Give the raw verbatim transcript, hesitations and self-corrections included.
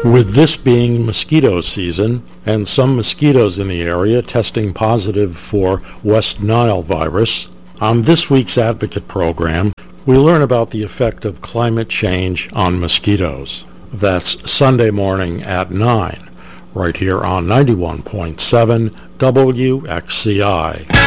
With this being mosquito season and some mosquitoes in the area testing positive for West Nile virus, on this week's Advocate program, we learn about the effect of climate change on mosquitoes. That's Sunday morning at nine, right here on ninety-one point seven W X C I.